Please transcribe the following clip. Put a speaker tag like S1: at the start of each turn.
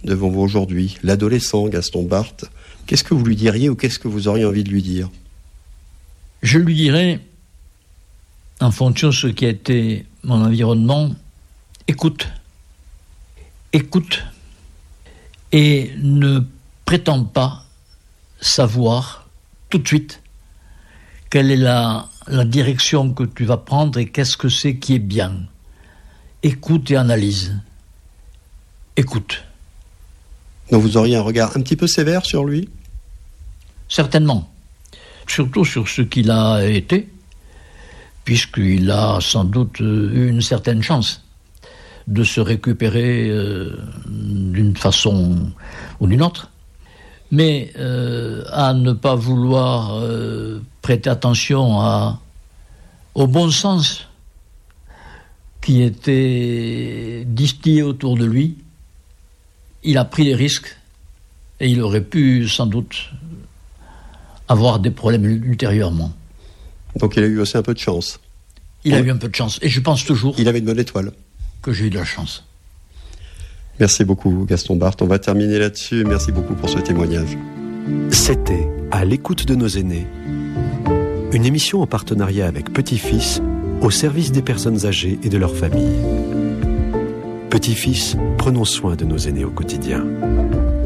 S1: devant vous aujourd'hui, l'adolescent Gaston Barthes, qu'est-ce que vous lui diriez ou qu'est-ce que vous auriez envie de lui dire ?
S2: Je lui dirais, en fonction de ce qui a été mon environnement, écoute. Écoute. Et ne prétends pas savoir tout de suite quelle est la direction que tu vas prendre et qu'est-ce que c'est qui est bien. Écoute et analyse. Écoute.
S1: Donc vous auriez un regard un petit peu sévère sur lui ?
S2: Certainement. Surtout sur ce qu'il a été, puisqu'il a sans doute eu une certaine chance de se récupérer d'une façon ou d'une autre. Mais à ne pas vouloir prêter attention au bon sens qui était distillé autour de lui, il a pris des risques et il aurait pu sans doute avoir des problèmes ultérieurement.
S1: Donc il a eu aussi un peu de chance.
S2: Il a eu un peu de chance. Et je pense toujours...
S1: Il avait une bonne étoile.
S2: Que j'ai eu de la chance.
S1: Merci beaucoup Gaston Barthes. On va terminer là-dessus. Merci beaucoup pour ce témoignage.
S3: C'était À l'écoute de nos aînés, une émission en partenariat avec Petit-Fils au service des personnes âgées et de leurs familles. Petit-Fils, prenons soin de nos aînés au quotidien.